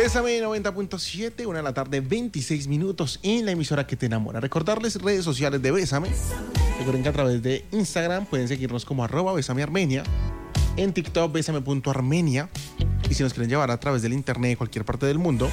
Bésame 90.7, 1 de la tarde, 26 minutos en la emisora que te enamora. Recordarles redes sociales de Bésame. Recuerden que a través de Instagram pueden seguirnos como @besamearmenia, en TikTok besame.armenia, y si nos quieren llevar a través del internet de cualquier parte del mundo,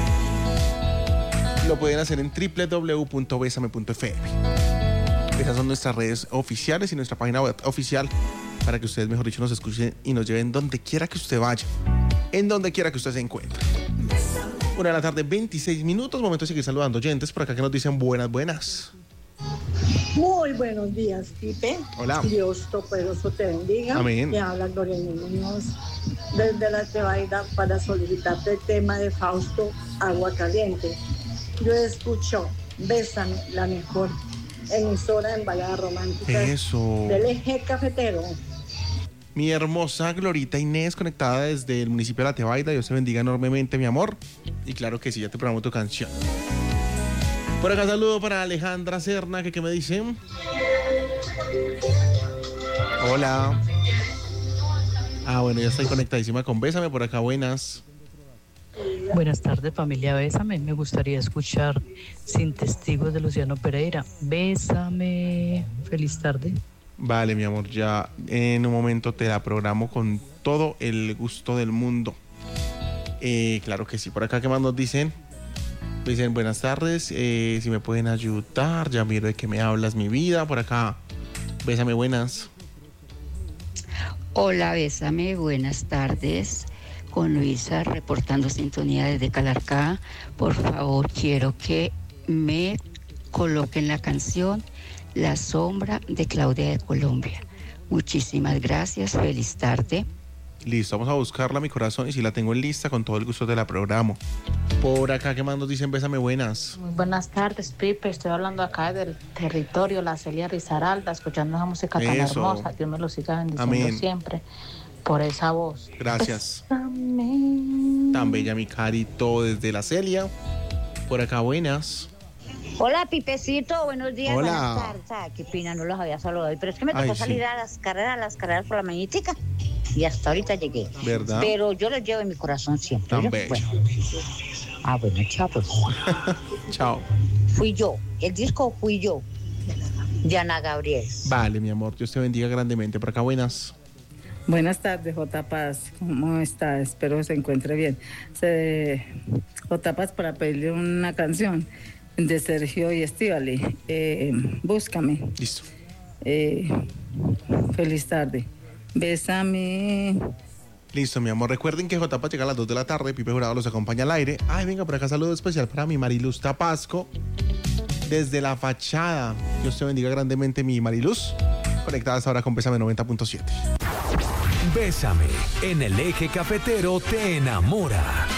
lo pueden hacer en www.besame.fm. Esas son nuestras redes oficiales y nuestra página web oficial para que ustedes, mejor dicho, nos escuchen y nos lleven donde quiera que usted vaya, en donde quiera que usted se encuentre. 1 de la tarde, 26 minutos, momento de seguir saludando oyentes por acá que nos dicen buenas. Muy buenos días, Pipe. Hola. Dios Todopoderoso te bendiga. Amén. Me habla Gloria Muñoz desde la Tebaida para solicitarte el tema de Fausto Agua Caliente. Yo escucho Bésame, la mejor emisora en baladas románticas Eso. del eje cafetero. Mi hermosa Glorita Inés, conectada desde el municipio de La Tebaida. Dios te bendiga enormemente, mi amor. Y claro que sí, ya te programo tu canción. Por acá saludo para Alejandra Serna, que me dicen. Hola. Bueno, ya estoy conectadísima con Bésame. Por acá, buenas. Buenas tardes, familia Bésame. Me gustaría escuchar Sin Testigos de Luciano Pereira. Bésame. Feliz tarde. Vale, mi amor, ya en un momento te la programo con todo el gusto del mundo. Claro que sí. Por acá, ¿qué más nos dicen? Me dicen buenas tardes, si me pueden ayudar, ya miro de qué me hablas, mi vida. Por acá, Bésame, buenas. Hola, Bésame, buenas tardes. Con Luisa, reportando sintonía desde Calarcá. Por favor, quiero que me coloquen la canción La Sombra de Claudia de Colombia. Muchísimas gracias, feliz tarde. Listo, vamos a buscarla, mi corazón, y si la tengo en lista, con todo el gusto te la programo. Por acá, ¿qué más nos dicen? Bésame, buenas. Muy buenas tardes, Pipe. Estoy hablando acá del territorio La Celia Risaralda, escuchando esa música tan hermosa. Dios me lo siga bendiciendo. Amén. Siempre por esa voz. Gracias. Bésame. Tan bella, mi carito, desde La Celia. Por acá, buenas. Hola, Pipecito, buenos días. Hola. Buenas tardes. Ah, qué pena, no los había saludado. Pero es que me tocó salir a las carreras por la mañanica. Y hasta ahorita llegué. ¿Verdad? Pero yo los llevo en mi corazón siempre. Tan bello. Bueno, chao, pues. Chao. Fui yo. El disco fui yo. Diana Gabriel. Vale, mi amor, Dios te bendiga grandemente. Por acá, buenas. Buenas tardes, J. Paz. ¿Cómo está? Espero que se encuentre bien. J. Paz, para pedirle una canción de Sergio y Estíbaliz. Búscame. Listo. Feliz tarde. Bésame. Listo, mi amor. Recuerden que J. Paz llega a las 2 de la tarde. Pipe Jurado los acompaña al aire. Venga, por acá saludo especial para mi Mariluz Tapasco. Desde La Fachada. Dios te bendiga grandemente, mi Mariluz. Conectadas ahora con Bésame 90.7. Bésame, en el eje cafetero te enamora.